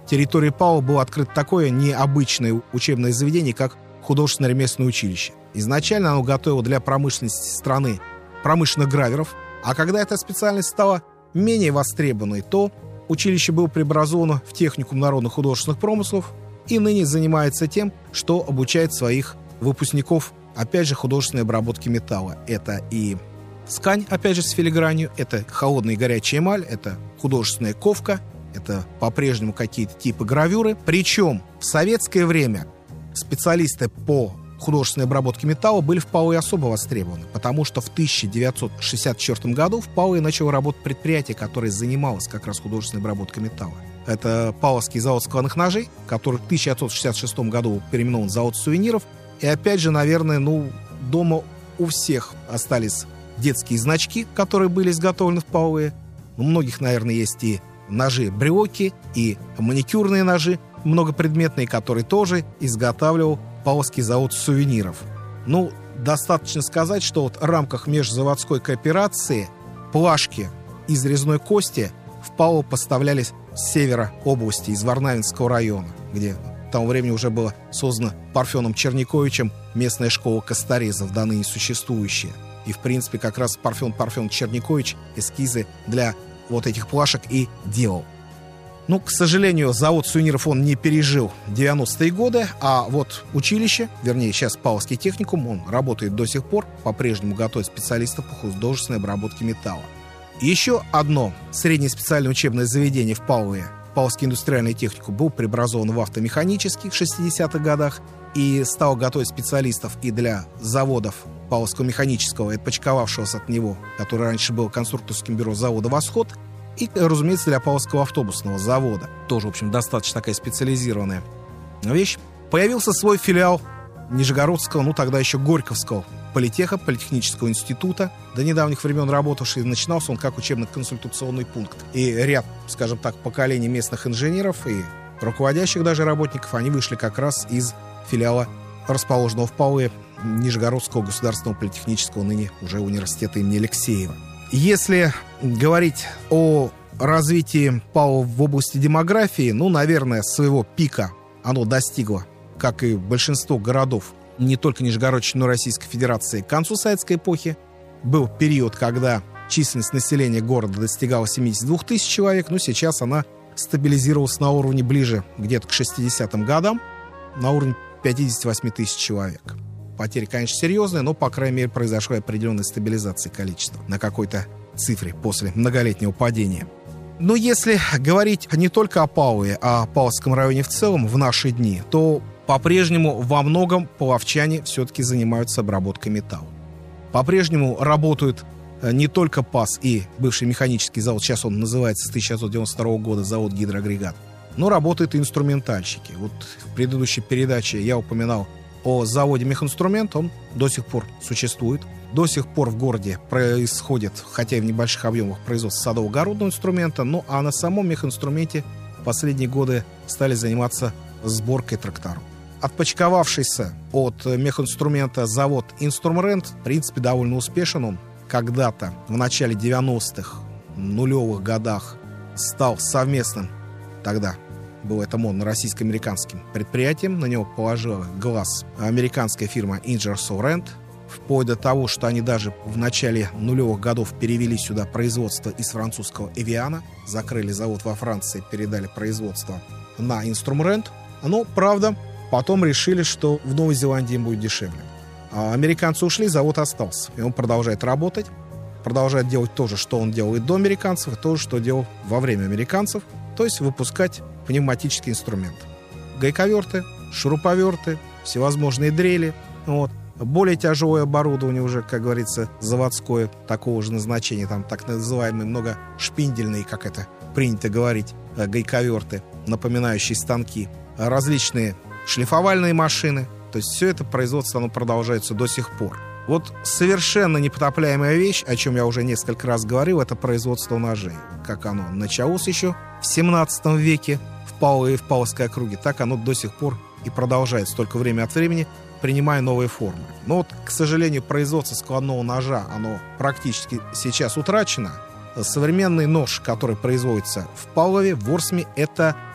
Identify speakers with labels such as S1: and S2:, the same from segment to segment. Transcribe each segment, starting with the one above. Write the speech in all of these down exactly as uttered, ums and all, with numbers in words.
S1: территории Павлова было открыто такое необычное учебное заведение, как художественное ремесленное училище. Изначально оно готовило для промышленности страны промышленных граверов, а когда эта специальность стала менее востребованной, то училище было преобразовано в техникум народных художественных промыслов и ныне занимается тем, что обучает своих выпускников, опять же, художественной обработке металла. Это и ткань, опять же, с филигранью, это холодная и горячая эмаль, это художественная ковка, это по-прежнему какие-то типы гравюры. Причем в советское время специалисты по художественной обработке металла были в Павлове особо востребованы, потому что в тысяча девятьсот шестьдесят четвёртом году в Павлове начало работать предприятие, которое занималось как раз художественной обработкой металла. Это Павловский завод складных ножей, который в тысяча девятьсот шестьдесят шестом году переименован в завод сувениров. И опять же, наверное, ну, дома у всех остались детские значки, которые были изготовлены в Павлове. У многих, наверное, есть и ножи-брелоки, и маникюрные ножи многопредметные, которые тоже изготавливал Павловский завод сувениров. Ну, достаточно сказать, что вот в рамках межзаводской кооперации плашки из резной кости в Павлово поставлялись с севера области, из Варнавинского района, где к тому времени уже была создана Парфеном Черниковичем местная школа косторезов, до ныне существующая. И, в принципе, как раз Парфен Парфен Черникович эскизы для вот этих плашек и делал. Ну, к сожалению, завод сувениров он не пережил девяностые годы, а вот училище, вернее, сейчас Павловский техникум, он работает до сих пор, по-прежнему готовит специалистов по художественной обработке металла. И еще одно среднее специальное учебное заведение в Павлове, Павловский индустриальный техникум, был преобразован в автомеханический в шестидесятых годах и стал готовить специалистов и для заводов Павловского механического, отпочковавшегося от него, который раньше был конструкторским бюро завода «Восход», и, разумеется, для Павловского автобусного завода. Тоже, в общем, достаточно такая специализированная вещь. Появился свой филиал Нижегородского, ну тогда еще Горьковского политеха, политехнического института, до недавних времен работавший. Начинался он как учебно-консультационный пункт. И ряд, скажем так, поколений местных инженеров и руководящих даже работников, они вышли как раз из филиала, расположенного в Павлове, Нижегородского государственного политехнического, ныне уже университета имени Алексеева. Если говорить о развитии Павлова в области демографии, ну, наверное, своего пика оно достигло, как и большинство городов, не только Нижегородчины, но и Российской Федерации, к концу советской эпохи. Был период, когда численность населения города достигала семьдесят две тысячи человек, но сейчас она стабилизировалась на уровне ближе где-то к шестидесятым годам, на уровне пятьдесят восемь тысяч человек. Потери, конечно, серьезные, но, по крайней мере, произошла определенная стабилизация количества на какой-то цифре после многолетнего падения. Но если говорить не только о Павлове, а о Павловском районе в целом в наши дни, то по-прежнему во многом павловчане все-таки занимаются обработкой металла. По-прежнему работают не только ПАС и бывший механический завод, сейчас он называется с тысяча девятьсот девяносто второго года завод «Гидроагрегат», но работают и инструментальщики. Вот в предыдущей передаче я упоминал о заводе «Мехинструмент», он до сих пор существует. До сих пор в городе происходит, хотя и в небольших объемах, производство садово-огородного инструмента, ну а на самом мехинструменте в последние годы стали заниматься сборкой тракторов. Отпочковавшийся от мехинструмента завод «Инструмрент» в принципе довольно успешен. Он когда-то в начале девяностых, нулевых годах стал совместным, тогда было это модно, российско-американским предприятием. На него положила глаз американская фирма Ingersoll Rand, вплоть до того, что они даже в начале нулевых годов перевели сюда производство из французского Evian, закрыли завод во Франции, передали производство на Инструмрент. Но, правда, потом решили, что в Новой Зеландии им будет дешевле. А американцы ушли, завод остался. И он продолжает работать, продолжает делать то же, что он делал и до американцев, и то же, что делал во время американцев, то есть выпускать пневматический инструмент. Гайковерты, шуруповерты, всевозможные дрели. Вот. Более тяжелое оборудование уже, как говорится, заводское, такого же назначения, там так называемые многошпиндельные, как это принято говорить, гайковерты, напоминающие станки, различные шлифовальные машины. То есть все это производство, оно продолжается до сих пор. Вот совершенно непотопляемая вещь, о чем я уже несколько раз говорил, это производство ножей. Как оно началось еще в семнадцатом веке в Павлове и в Павловской округе, так оно до сих пор и продолжается, только время от времени принимая новые формы. Но вот, к сожалению, производство складного ножа, оно практически сейчас утрачено. Современный нож, который производится в Павлове, в Ворсме, это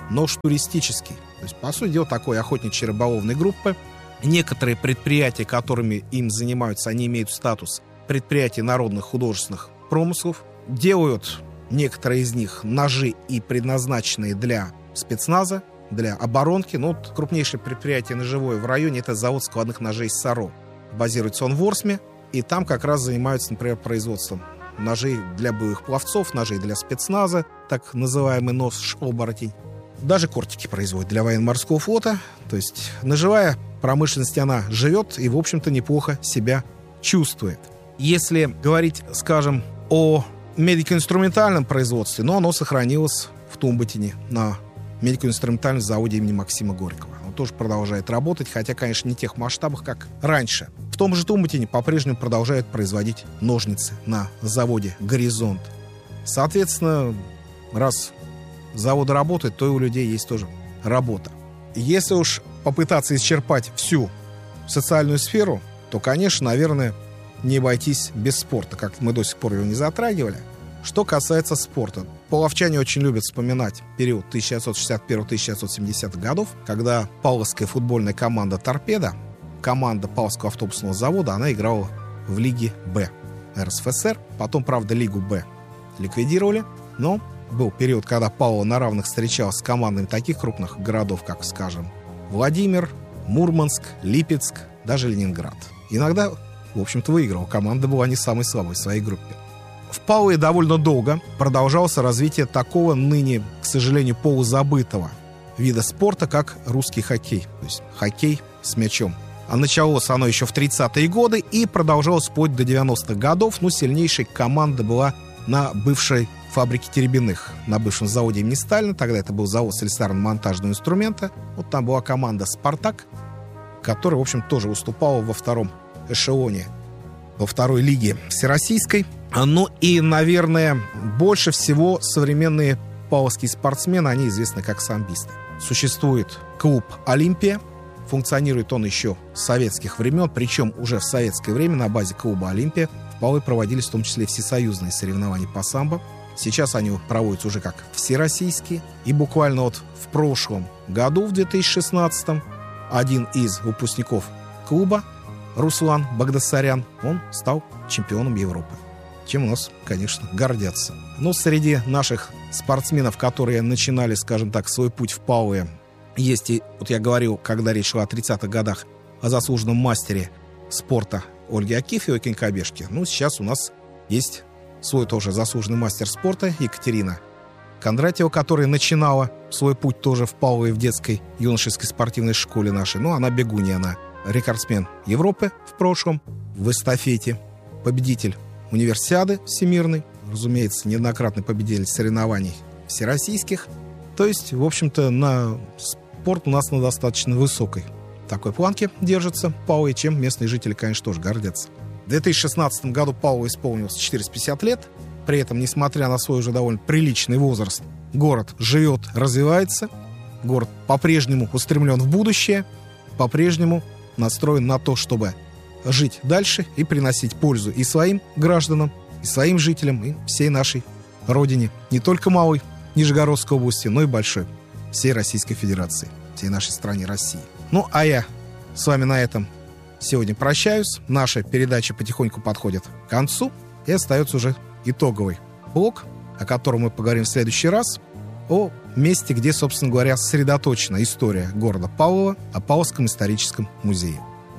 S1: нож туристический. То есть, по сути дела, такой охотничьей рыболовной группы. Некоторые предприятия, которыми им занимаются, они имеют статус предприятий народных художественных промыслов. Делают некоторые из них ножи и предназначенные для спецназа, для оборонки. Ну, вот крупнейшее предприятие ножевое в районе — это завод складных ножей «Саро». Базируется он в Ворсме, и там как раз занимаются, например, производством ножей для боевых пловцов, ножей для спецназа, так называемый нож-оборотень. Даже кортики производят для военно-морского флота. То есть ножевая промышленность, она живет и, в общем-то, неплохо себя чувствует. Если говорить, скажем, о медико-инструментальном производстве, но оно сохранилось в Тумботине на медико-инструментальном заводе имени Максима Горького. Он тоже продолжает работать, хотя, конечно, не в тех масштабах, как раньше. В том же Тумботине по-прежнему продолжают производить ножницы на заводе «Горизонт». Соответственно, раз заводы работают, то и у людей есть тоже работа. Если уж попытаться исчерпать всю социальную сферу, то, конечно, наверное, не обойтись без спорта, как мы до сих пор его не затрагивали. Что касается спорта, половчане очень любят вспоминать период тысяча девятьсот шестьдесят первого — тысяча девятьсот семидесятых годов, когда павловская футбольная команда «Торпедо», команда Павловского автобусного завода, она играла в Лиге Б эр эс эф эс эр. Потом, правда, Лигу Б ликвидировали, но был период, когда Павлова на равных встречалась с командами таких крупных городов, как, скажем, Владимир, Мурманск, Липецк, даже Ленинград. Иногда, в общем-то, выигрывала. Команда была не самой слабой в своей группе. В Павлове довольно долго продолжалось развитие такого ныне, к сожалению, полузабытого вида спорта, как русский хоккей. То есть хоккей с мячом. А началось оно еще в тридцатые годы и продолжалось вплоть до девяностых годов. Ну, сильнейшей команда была на бывшей фабрике Теребиных, на бывшем заводе имени Сталина. Тогда это был завод слесарно-монтажного инструмента. Вот там была команда «Спартак», которая, в общем, тоже выступала во втором эшелоне, во второй лиге всероссийской. Ну и, наверное, больше всего современные павловские спортсмены, они известны как самбисты. Существует клуб «Олимпия». Функционирует он еще с советских времен, причем уже в советское время на базе клуба «Олимпия» в Павлове проводились в том числе всесоюзные соревнования по самбо. Сейчас они проводятся уже как всероссийские. И буквально вот в прошлом году, в две тысячи шестнадцатом, один из выпускников клуба, Руслан Багдасарян, он стал чемпионом Европы. Чем у нас, конечно, гордятся. Но среди наших спортсменов, которые начинали, скажем так, свой путь в Павлове, есть и, вот я говорил, когда речь шла о тридцатых годах, о заслуженном мастере спорта Ольге Акифьевой, конькобежке. Ну, сейчас у нас есть свой тоже заслуженный мастер спорта Екатерина Кондратьева, которая начинала свой путь тоже в Павлове в детской юношеской спортивной школе нашей. Ну, она бегунья, она рекордсмен Европы в прошлом в эстафете, победитель универсиады всемирной, разумеется, неоднократный победитель соревнований всероссийских. То есть, в общем-то, на спорт у нас на достаточно высокой такой планке держится Павлова, чем местные жители, конечно, тоже гордятся. В две тысячи шестнадцатом году Павлову исполнилось четыреста пятьдесят лет. При этом, несмотря на свой уже довольно приличный возраст, город живет, развивается. Город по-прежнему устремлен в будущее, по-прежнему настроен на то, чтобы жить дальше и приносить пользу и своим гражданам, и своим жителям, и всей нашей родине. Не только малой Нижегородской области, но и большой, всей Российской Федерации, всей нашей стране России. Ну, а я с вами на этом сегодня прощаюсь. Наша передача потихоньку подходит к концу. И остается уже итоговый блок, о котором мы поговорим в следующий раз. О месте, где, собственно говоря, сосредоточена история города Павлова, о Павловском историческом музее.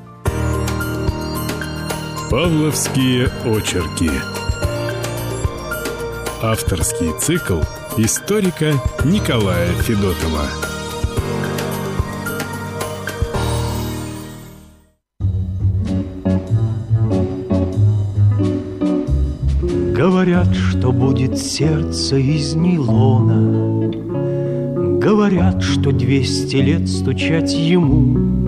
S2: Павловские очерки. Авторский цикл историка Николая Федотова.
S3: Говорят, что будет сердце из нейлона, говорят, что двести лет стучать ему,